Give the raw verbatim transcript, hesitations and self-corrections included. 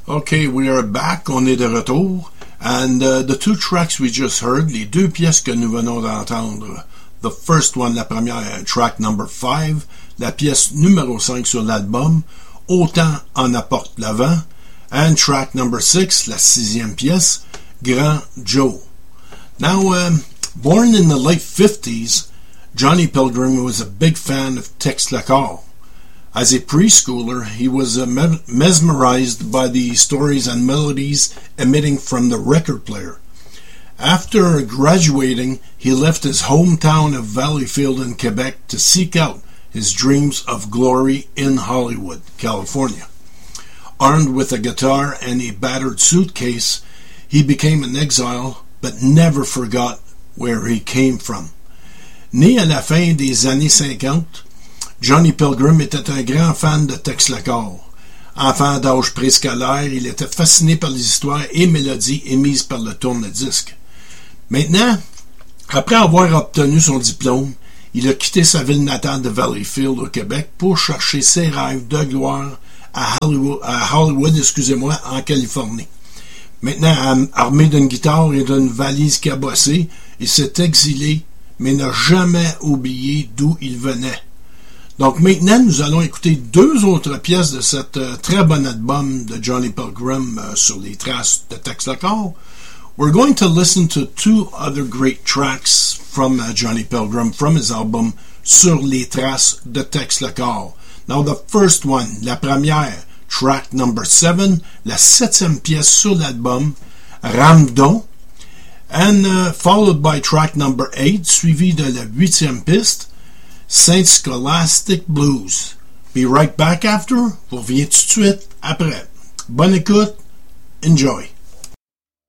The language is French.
Okay, we are back, on est de retour. And uh, the two tracks we just heard, les deux pièces que nous venons d'entendre. The first one, la première, track number five, la pièce numéro cinq sur l'album, Autant en apporte l'avant. And track number six, la sixième pièce, Grand Joe. Now, um, born in the late fifties, Johnny Pilgrim was a big fan of Tex Lacor. As a preschooler, he was uh, me- mesmerized by the stories and melodies emitting from the record player. After graduating, he left his hometown of Valleyfield in Quebec to seek out his dreams of glory in Hollywood, California. Armed with a guitar and a battered suitcase, he became an exile, but never forgot where he came from. Né à la fin des années cinquante, Johnny Pilgrim était un grand fan de Tex Lacor. Enfant d'âge préscolaire, il était fasciné par les histoires et mélodies émises par le tourne-disque. Maintenant, après avoir obtenu son diplôme, il a quitté sa ville natale de Valleyfield au Québec pour chercher ses rêves de gloire à Hollywood, à Hollywood, excusez-moi, en Californie. Maintenant, armé d'une guitare et d'une valise cabossée, il s'est exilé, mais n'a jamais oublié d'où il venait. Donc maintenant, nous allons écouter deux autres pièces de cet euh, très bon album de Johnny Pilgrim euh, sur les traces de Tex Lacor. We're going to listen to two other great tracks from uh, Johnny Pilgrim from his album Sur les traces de Tex Lacor. Now the first one, la première, track number seven, la septième pièce sur l'album, Ramdon, and uh, followed by track number eight, suivi de la huitième piste, Saint Scholastic Blues. Be right back after. Vous revenez tout de suite après. Bonne écoute. Enjoy.